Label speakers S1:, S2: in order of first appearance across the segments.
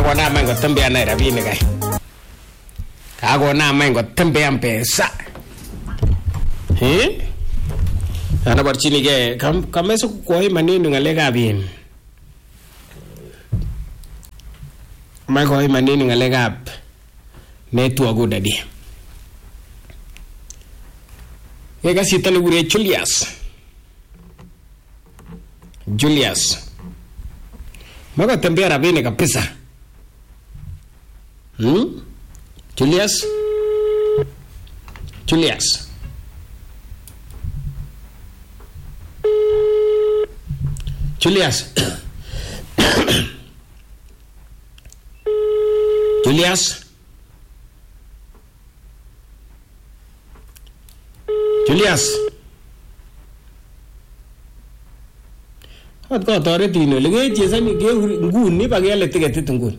S1: kakonam any kotembea naye rabinik kai. Kakonam any kotembea pesa. Anaborchinigei kameso kukohi maneno ngalekab in. Mai kohi maneno ngalekab network udadi. Yeka sita nigure Julius. Maka tembea rabini kabisa. Julius. Julius. Julius. Julius. Julius. At ko toret ino lege chesa ni ge nguni pa gele ticket ngun.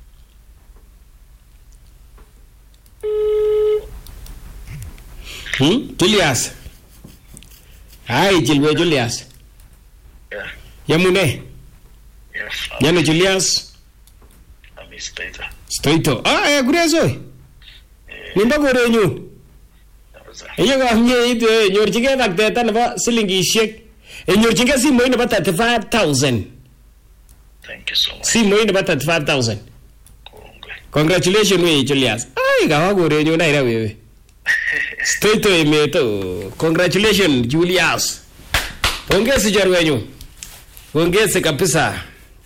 S1: Julius. Hi, Julius.
S2: Yeah.
S1: Yamune.
S2: Yes.
S1: Yano Julius.
S2: I'm Stoito.
S1: Stoito. Ah, gurezo. Nimba gore nyu. Iyo ga nye ide nyorchige bakta nebo silingishek. Nyorchige simoit nebo 35,000.
S2: Thank you so much.
S1: Simoit nebo 35,000. Congratulations we Julius. Ai ga gore nyu naira wewe. Stoito emeto. Congratulations Julius. Pongezi jorwenyu. Pongezi kabisa.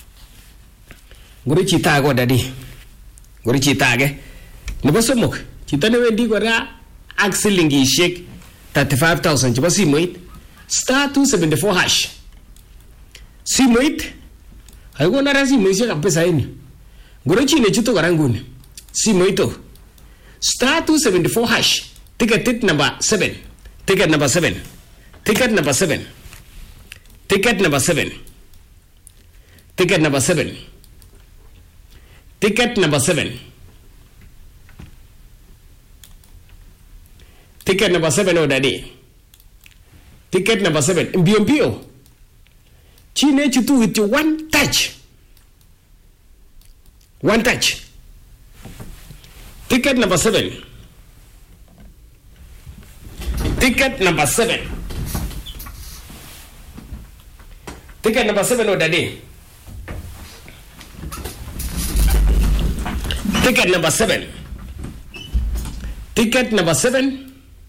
S1: Nguri chita go dadi. Nguri chita age. Nebo somok. Chita ne wendi kora ak silingishek 35,000 chebo simoit *274 hash. Simoit haiko na simoit kabisa ini. Ngoro chine chuto kora nguni. Simoito *274 hash. Ticket number 7. Ticket number 7. Ticket number 7. Ticket number 7. Ticket number 7. Ticket number 7. Ticket number 7 odadi. Ticket number 7. Mbio. Chine chutu with one touch. One touch. Ticket number 7. Ticket number 7. Ticket number 7 odadi. Ticket number 7. Ticket number 7.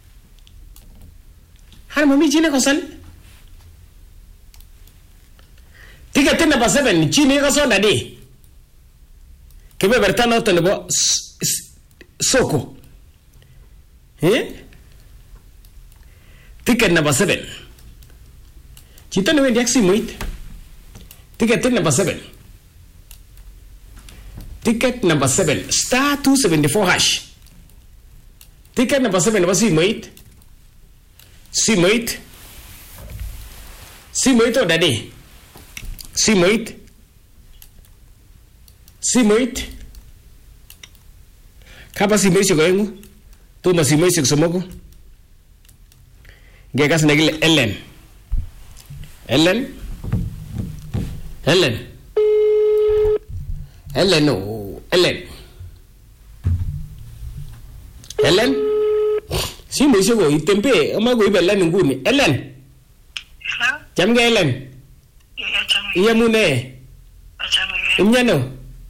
S1: Har mami chine kosan. Ticket number 7 chine kosan dadi. Kebe bertano to nebo soko. Ticket number 7. Chita no wendi aksimoit. Ticket number 7. Ticket number 7 *274 hash. Ticket number 7 was simoit. Simoit odadi. Simoit kapa simoit siko yengu tuma simoit siko somoko gekas negile Ellen simoit siko itempe ama go ibelen nguni Ellen jamge Ellen Yamune Imnyano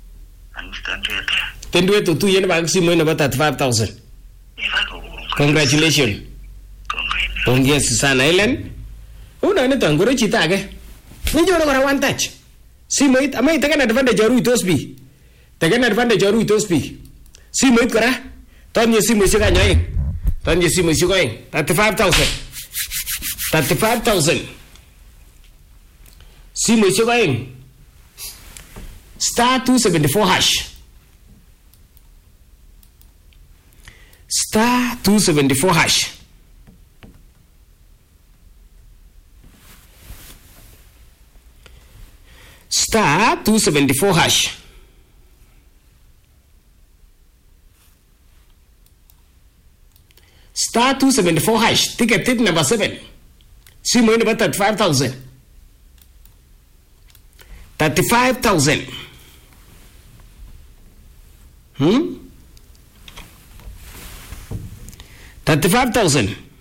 S1: Tendueto tu yena bag simoit na 35,000. Congratulations. Pongezi sana Ellen. Una ne tangoro chita age. Ninjoro kora one touch. Simoit amai taken advantage oru itosbi. Taken advantage oru itosbi. Simoit kora. Tonye simoit sika nyoing. Tonye simoit sika nyoing. 35,000. 35,000. Simoit sika nyoing. *274 hash. *274 hash. *274 hash. *274 hash. Ticket number 7. Simoit number 35,000. 35,000. 35,000